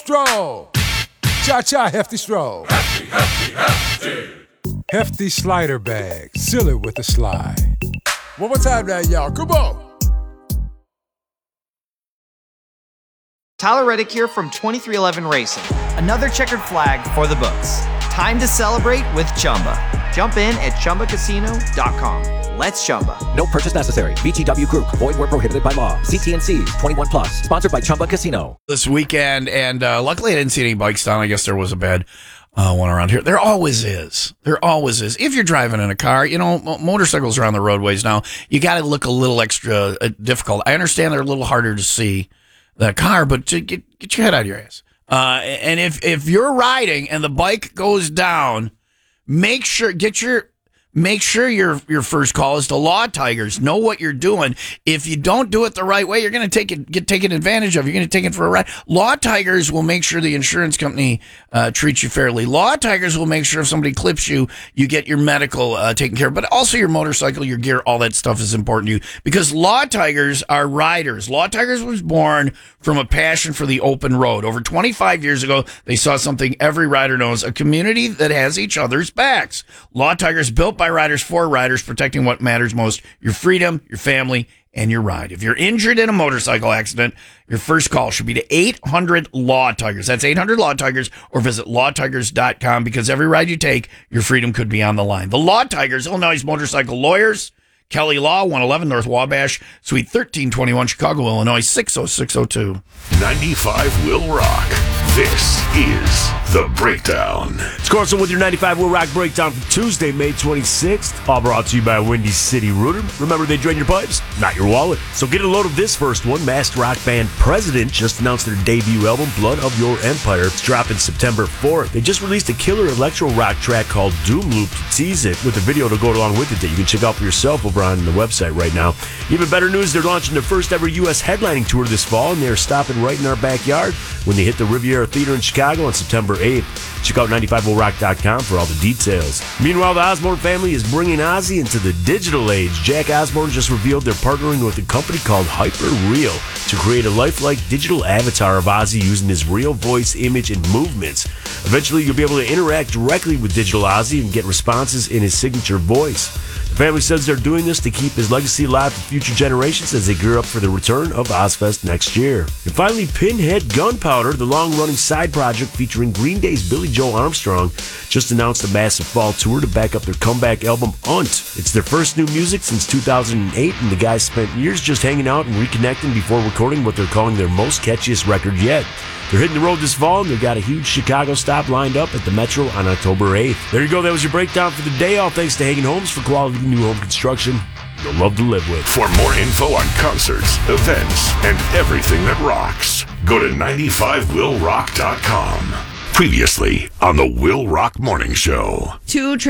Stroll. Cha-cha, hefty stroll. Hefty slider bag. Seal it with a slide. One more time now, y'all. Come on. Tyler Reddick here from 2311 Racing. Another checkered flag for the books. Time to celebrate with Chumba. Jump in at ChumbaCasino.com. Let's Chumba. No purchase necessary. VGW Group. Void where prohibited by law. See T&Cs. 21 plus. Sponsored by Chumba Casino. This weekend, and luckily I didn't see any bikes down. I guess there was a bad one around here. There always is. There always is. If you're driving in a car, you know, motorcycles are on the roadways now. You got to look a little extra difficult. I understand they're a little harder to see the car, but to get your head out of your ass. And if you're riding and the bike goes down, make sure your first call is to Law Tigers. Know what you're doing. If you don't do it the right way, you're going to get taken advantage of. You're going to take it for a ride. Law Tigers will make sure the insurance company treats you fairly. Law Tigers will make sure if somebody clips you, you get your medical taken care of. But also your motorcycle, your gear, all that stuff is important to you because Law Tigers are riders. Law Tigers was born from a passion for the open road. Over 25 years ago, they saw something every rider knows, a community that has each other's backs. Law Tigers built by riders for riders, protecting what matters most, your freedom, your family, and your ride. If you're injured in a motorcycle accident, your first call should be to 800 Law Tigers. That's 800 Law Tigers, or visit lawtigers.com because every ride you take, your freedom could be on the line. The Law Tigers, Illinois motorcycle lawyers, Kelly Law, 111 North Wabash, Suite 1321, Chicago, Illinois, 60602. 95 Will Rock. This is The Breakdown. It's Carson with your 95 Will Rock Breakdown for Tuesday, May 26th. All brought to you by Windy City Rooter. Remember, they drain your pipes, not your wallet. So get a load of this first one. Masked rock band President just announced their debut album, Blood of Your Empire. It's dropping September 4th. They just released a killer electro rock track called Doom Loop to tease it, with a video to go along with it that you can check out for yourself over on the website right now. Even better news, they're launching their first ever U.S. headlining tour this fall, and they're stopping right in our backyard when they hit the Riviera Theater in Chicago on September 8th. Check out 95willrock.com for all the details. Meanwhile, the Osborne family is bringing Ozzy into the digital age. Jack Osborne just revealed they're partnering with a company called HyperReal to create a lifelike digital avatar of Ozzy using his real voice, image, and movements. Eventually, you'll be able to interact directly with digital Ozzy and get responses in his signature voice. The family says they're doing this to keep his legacy alive for future generations as they gear up for the return of Ozfest next year. And finally, Pinhead Gunpowder, the long-running side project featuring Green Day's Billy Joe Armstrong, just announced a massive fall tour to back up their comeback album, Unt. It's their first new music since 2008, and the guys spent years just hanging out and reconnecting before recording what they're calling their most catchiest record yet. They're hitting the road this fall, and they've got a huge Chicago stop lined up at the Metro on October 8th. There you go. That was your breakdown for the day. All thanks to Hagen Homes for quality new home construction you'll love to live with. For more info on concerts, events, and everything that rocks, go to 95willrock.com. Previously on the Will Rock Morning Show.